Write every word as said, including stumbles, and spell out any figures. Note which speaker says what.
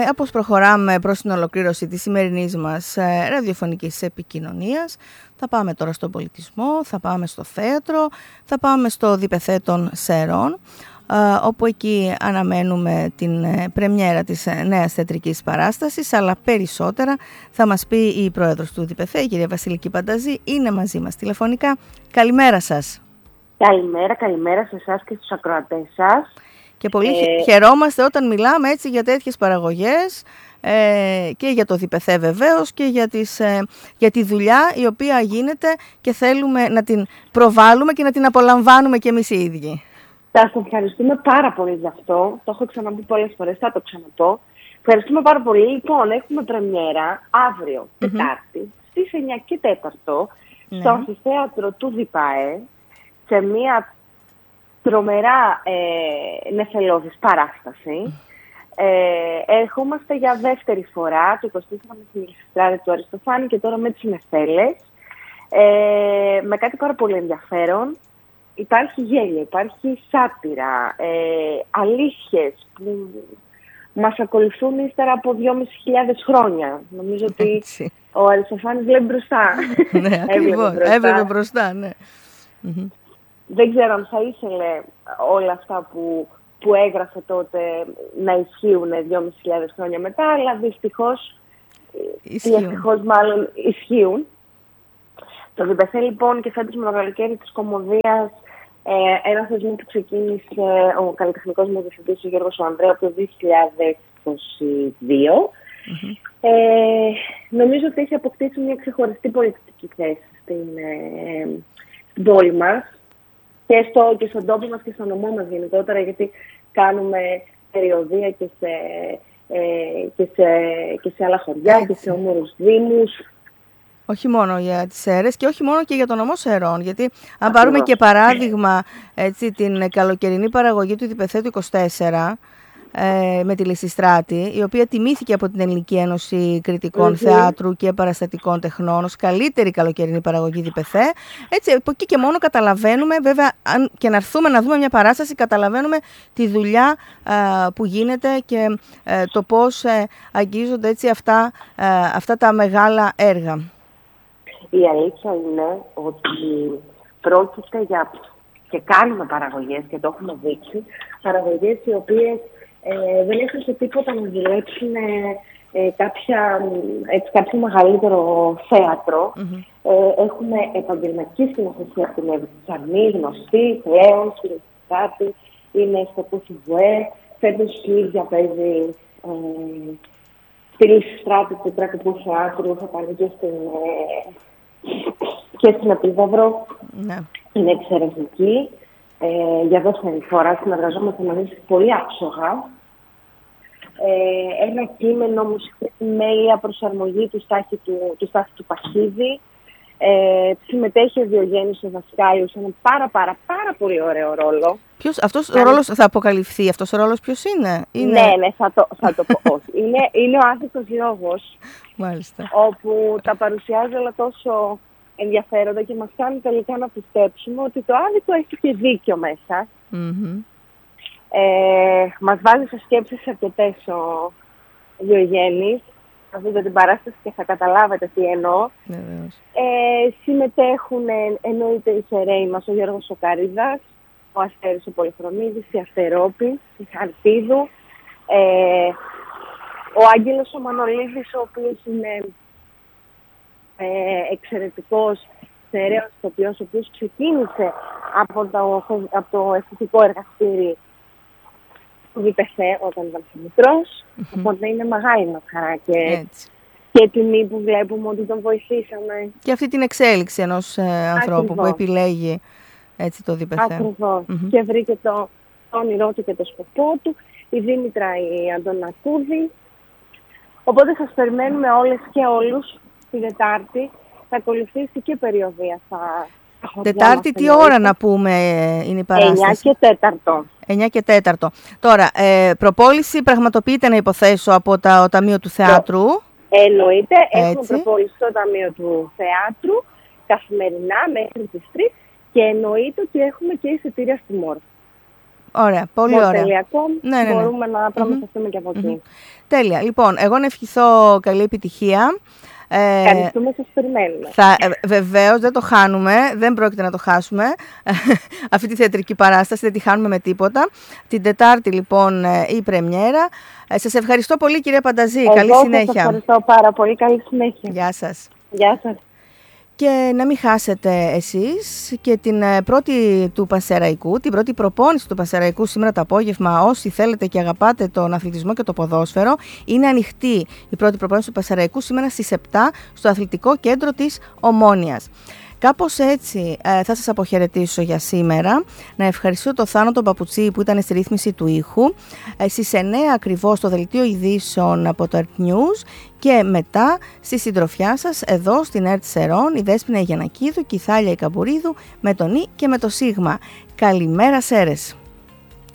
Speaker 1: όπως προχωράμε προς την ολοκλήρωση της σημερινής μας ε, ραδιοφωνικής επικοινωνίας, θα πάμε τώρα στον πολιτισμό, θα πάμε στο θέατρο, θα πάμε στο Διπεθέ των Σερών, όπου εκεί αναμένουμε την πρεμιέρα της νέας θεατρικής παράστασης, αλλά περισσότερα θα μας πει η πρόεδρος του Διπεθέ, η κυρία Βασιλική Πανταζή, είναι μαζί μας τηλεφωνικά. Καλημέρα σας.
Speaker 2: Καλημέρα, καλημέρα σε εσάς και στους ακροατές σας.
Speaker 1: Και πολύ ε... χαιρόμαστε όταν μιλάμε έτσι για τέτοιες παραγωγές ε, και για το Διπεθέ βεβαίως και για, τις, ε, για τη δουλειά η οποία γίνεται και θέλουμε να την προβάλλουμε και να την απολαμβάνουμε κι εμείς οι ίδιοι.
Speaker 2: Σας ευχαριστούμε πάρα πολύ γι' αυτό. Το έχω ξαναπεί πολλές φορές, θα το ξαναπώ. Ευχαριστούμε πάρα πολύ. Λοιπόν, έχουμε πρεμιέρα αύριο, mm-hmm. Τετάρτη, στις εννιά και τέσσερα, mm-hmm. στο αμφιθέατρο του ΔΙΠΑΕ, σε μια τρομερά ε, νεφελώδης παράσταση. Mm-hmm. Ε, ερχόμαστε για δεύτερη φορά, το εικοστή με την Λυσιστράτη του Αριστοφάνη και τώρα με τις Νεφέλες, ε, με κάτι πάρα πολύ ενδιαφέρον. Υπάρχει γέλιο, υπάρχει σάτυρα, ε, αλήθειες που μας ακολουθούν ύστερα από δυόμισι χιλιάδες χρόνια. Νομίζω ότι έτσι. Ο Αριστοφάνης βλέπει μπροστά.
Speaker 1: Ναι, ακριβώς. Έβλεπε μπροστά, ναι.
Speaker 2: Δεν ξέρω αν θα ήθελε όλα αυτά που, που έγραφε τότε να ισχύουν δυόμισι χιλιάδες χρόνια μετά, αλλά δυστυχώς, δυστυχώς μάλλον ισχύουν. Το Διπεθέ λοιπόν και φέτος με το καλοκαίρι της Κομμωδίας, ε, ένα θεσμό που ξεκίνησε ο καλλιτεχνικός μου διευθυντής ο Γιώργος Ανδρέου από το δύο χιλιάδες είκοσι δύο. Mm-hmm. Ε, νομίζω ότι έχει αποκτήσει μια ξεχωριστή πολιτική θέση στην, ε, στην πόλη μας και, στο, και στον τόπο μας και στον νομό μας γενικότερα, γιατί κάνουμε περιοδεία και σε, ε, και σε, και σε άλλα χωριά και σε όμορους δήμους.
Speaker 1: Όχι μόνο για τις Σέρρες και όχι μόνο και για τον νομό Σερών, γιατί αν Ακριβώς. πάρουμε και παράδειγμα έτσι, την καλοκαιρινή παραγωγή του Διπεθέ του είκοσι τέσσερα ε, με τη Λυσιστράτη, η οποία τιμήθηκε από την Ελληνική Ένωση Κριτικών mm-hmm. Θεάτρου και Παραστατικών Τεχνών ως καλύτερη καλοκαιρινή παραγωγή Διπεθέ. Έτσι, από εκεί και μόνο καταλαβαίνουμε, βέβαια, αν και να έρθουμε να δούμε μια παράσταση, καταλαβαίνουμε τη δουλειά ε, που γίνεται και ε, το πώς ε, αγγίζονται έτσι, αυτά, ε, αυτά τα μεγάλα έργα.
Speaker 2: Η αλήθεια είναι ότι πρόκειται για, και κάνουμε παραγωγές και το έχουμε δείξει, παραγωγές οι οποίες ε, δεν έχουν σε τίποτα να δουλέψουν ε, ε, κάποια, έτσι, κάποιο μεγαλύτερο θέατρο. Mm-hmm. Ε, έχουμε επαγγελματική σκηνοθεσία από την Εύη Τσαρνή, γνωστή, πλέον, στη Λυσιστράτη, είναι στο Πουσιβουέ, φέτος η ίδια παίζει ε, στη Λυσιστράτη του Τρακικού Θεάτρου, θα πάνε και στην... Ε, και στην Επίδαυρο. Ναι. Είναι εξαιρετική. Ε, για δεύτερη φορά συνεργαζόμαστε μαζί της πολύ άψογα. Ε, ένα κείμενο με η προσαρμογή του Στάθη του, του, Στάθη του Παχίδη. Ε, συμμετέχει ο Διογέννης ο Δασκάλιος σε έναν πάρα πάρα πάρα πολύ ωραίο ρόλο.
Speaker 1: Ποιος, αυτός ο ρόλος θα αποκαλυφθεί, αυτός ο ρόλος ποιος είναι? είναι...
Speaker 2: Ναι, ναι, θα το, θα το πω. Όχι. Είναι, είναι ο Άθικος Λόγος.
Speaker 1: Μάλιστα.
Speaker 2: Όπου τα παρουσιάζει όλα τόσο ενδιαφέροντα και μας κάνει τελικά να πιστέψουμε ότι το άδικο έχει και δίκιο μέσα. Mm-hmm. Ε, μας βάζει σε σκέψεις αρκετές ο Διογέννης. Θα δείτε την παράσταση και θα καταλάβετε τι εννοώ. Ε, συμμετέχουν εννοείται οι σεραίοι μας, ο Γιώργος Σοκαρίδας, ο Αστέρης ο Πολυχρονίδης, η Αστερόπη, η Χαρτίδου, ε, ο Άγγελος ο Μανολίδης, ο οποίος είναι ε, εξαιρετικός σεραίος ηθοποιός, ο οποίος ξεκίνησε από το, από το αισθητικό εργαστήρι του Διπεθέ όταν ήταν μικρός. Mm-hmm. Οπότε είναι μεγάλη μας χαρά και, και τιμή που βλέπουμε ότι τον βοηθήσαμε. Και αυτή την εξέλιξη ενός ε, ανθρώπου Ακριβώς. που επιλέγει έτσι, το Διπεθέ. Ακριβώς. Mm-hmm. Και βρήκε το, το όνειρό του και το σκοπό του. Η Δήμητρα η Αντωνακούδη. Οπότε σας περιμένουμε όλες και όλους τη Δετάρτη. Θα ακολουθήσει και περιοδία θα...
Speaker 1: Τετάρτη τι ώρα να πούμε είναι η παράσταση?
Speaker 2: εννιά και τέταρτο.
Speaker 1: εννιά και τέταρτο. Τώρα, ε, προπόληση πραγματοποιείται να υποθέσω από το Ταμείο του Θεάτρου.
Speaker 2: Εννοείται, έχουμε προπόληση στο Ταμείο του Θεάτρου καθημερινά μέχρι τις τρεις και εννοείται ότι έχουμε και εισιτήρια στη Μόρφη.
Speaker 1: Ωραία, πολύ ωραία.
Speaker 2: Ναι, ναι, ναι. Μπορούμε να προμηθευτούμε mm-hmm. και από εκεί.
Speaker 1: Mm-hmm. Τέλεια. Λοιπόν, εγώ να ευχηθώ καλή επιτυχία.
Speaker 2: Ευχαριστούμε, σας περιμένουμε.
Speaker 1: Θα, ε, βεβαίως, δεν το χάνουμε, δεν πρόκειται να το χάσουμε αυτή τη θεατρική παράσταση, δεν τη χάνουμε με τίποτα. Την Τετάρτη λοιπόν η πρεμιέρα. Ε, σας ευχαριστώ πολύ, κυρία Πανταζή.
Speaker 2: Εγώ
Speaker 1: καλή συνέχεια.
Speaker 2: Σας ευχαριστώ πάρα πολύ, καλή συνέχεια.
Speaker 1: Γεια σας.
Speaker 2: Γεια σας.
Speaker 1: Και να μην χάσετε εσείς και την πρώτη του Πανσεραϊκού, την πρώτη προπόνηση του Πανσεραϊκού σήμερα το απόγευμα. Όσοι θέλετε και αγαπάτε τον αθλητισμό και το ποδόσφαιρο, είναι ανοιχτή η πρώτη προπόνηση του Πανσεραϊκού σήμερα στις επτά στο Αθλητικό Κέντρο της Ομόνοιας. Κάπως έτσι ε, θα σας αποχαιρετήσω για σήμερα. Να ευχαριστώ τον Θάνο τον Παπουτσί που ήταν στη ρύθμιση του ήχου. Ε, στις εννιά ακριβώς το δελτίο ειδήσεων από το Earth News και μετά στη συντροφιά σας εδώ στην Earth Σερών η Δέσποινα Γιαννακίδου και η Θάλια η Καμπουρίδου με τον Ι και με το Σίγμα. Καλημέρα Σέρες.